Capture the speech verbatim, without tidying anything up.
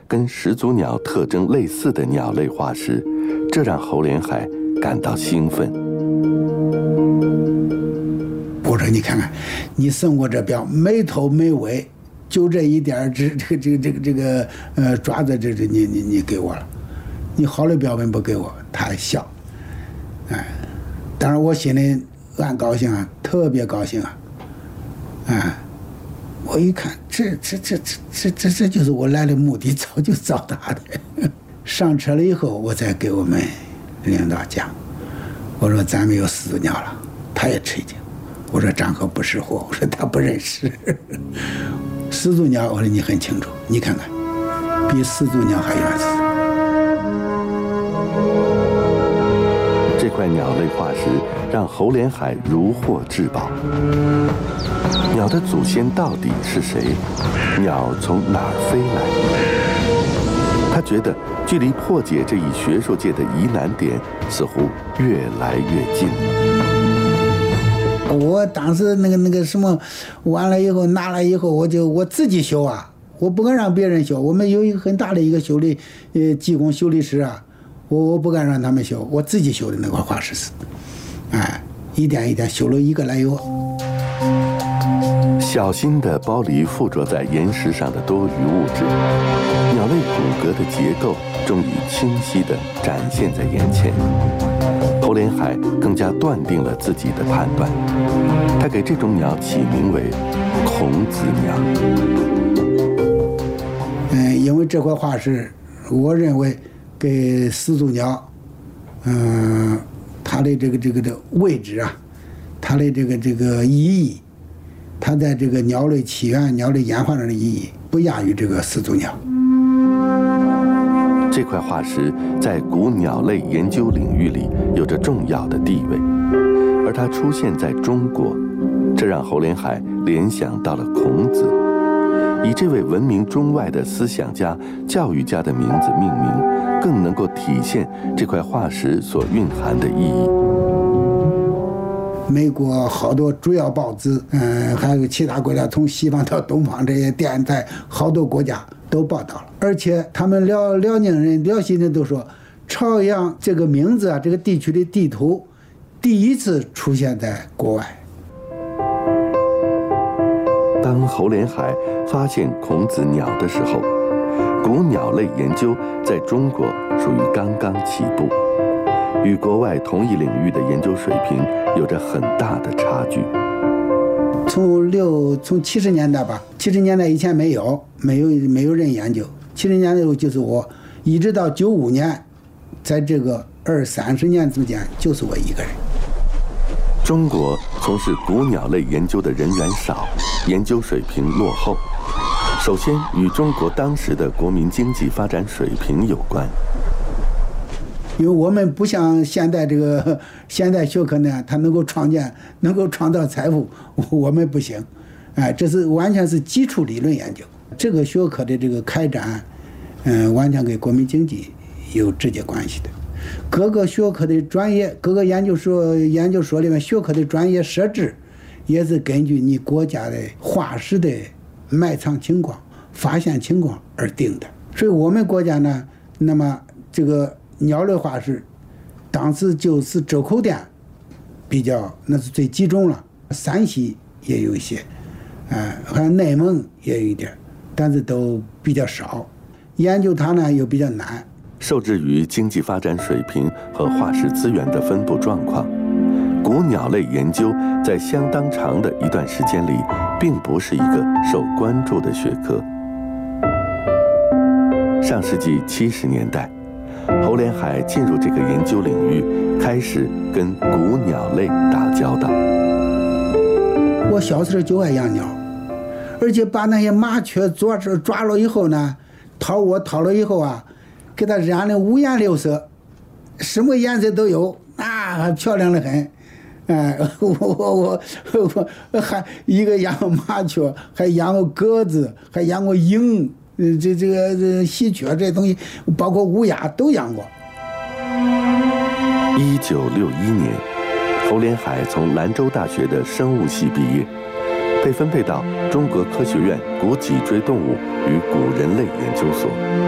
跟始祖鸟特征类似的鸟类化石，这让侯连海感到兴奋。 我说你看看，你送过这表，没头没尾，就这一点这这个这个这个这个呃爪子，这这你你你给我了，你好的标本不给我，他还笑，哎，当然我心里暗高兴啊，特别高兴啊，哎，我一看，这这这这这这这就是我来的目的，早就到达的。上车了以后，我再给我们领导讲，我说咱们有始祖鸟了，他也吃惊。我说张和不识货，我说他不认识。始祖鸟，我说你很清楚，你看看，比始祖鸟还原始。 这块鸟类化石让侯连海如获至宝。鸟的祖先到底是谁？鸟从哪儿飞来？他觉得距离破解这一学术界的疑难点似乎越来越近了。 我当时那个那个什么，完了以后拿了以后，我就我自己修啊，我不敢让别人修。我们有一个很大的一个修理呃技工修理师啊，我我不敢让他们修，我自己修的那块化石是，哎，一点一点修了一个来有。 小心地剥离附着在岩石上的多余物质，鸟类骨骼的结构终于清晰地展现在眼前。侯连海更加断定了自己的判断，他给这种鸟起名为孔子鸟。 嗯，因为这块化石，我认为给始祖鸟，嗯，它的这个这个的位置啊，它的这个这个意义，它在这个鸟类起源、鸟类演化上的意义，不亚于这个始祖鸟。 这块化石在古鸟类研究领域里有着重要的地位，而它出现在中国，这让侯连海联想到了孔子，以这位闻名中外的思想家、教育家的名字命名，更能够体现这块化石所蕴含的意义。 美国好多主要报纸，嗯，还有其他国家，从西方到东方，这些电视台，好多国家都报道了。而且他们辽辽宁人、辽西人都说，朝阳这个名字啊，这个地区的地图，第一次出现在国外。 当侯连海发现孔子鸟的时候，古鸟类研究在中国属于刚刚起步，与国外同一领域的研究水平有着很大的差距。 从六从七十年代吧，七十年代以前没有没有没有人研究，七十年代就是我，一直到九五年，在这个二三十年之间，就是我一个人。 中国从事古鸟类研究的人员少，研究水平落后，首先与中国当时的国民经济发展水平有关。 因为我们不像现在这个现代学科呢，它能够创建、能够创造财富，我们不行，哎，这是完全是基础理论研究。这个学科的这个开展，嗯，完全跟国民经济有直接关系的。各个学科的专业，各个研究所研究所里面学科的专业设置，也是根据你国家的化石的埋藏情况、发现情况而定的。所以我们国家呢，那么这个鸟类化石，当时就是周口店比较那是最集中了，山西也有一些，呃，还有内蒙也有一点，但是都比较少。研究它呢又比较难， 受制于经济发展水平和化石资源的分布状况，古鸟类研究在相当长的一段时间里，并不是一个受关注的学科。上世纪七十年代，侯连海进入这个研究领域，开始跟古鸟类打交道。 我小时候就爱养鸟，而且把那些麻雀抓着抓了以后呢，掏窝掏了以后啊，给它染的五颜六色，什么颜色都有，啊，漂亮的很。哎，我我我我还一个养过麻雀，还养过鸽子，还养过鹰。这这个这喜鹊这东西，包括乌鸦都养过。 一九六一年，侯连海从兰州大学的生物系毕业，被分配到中国科学院古脊椎动物与古人类研究所。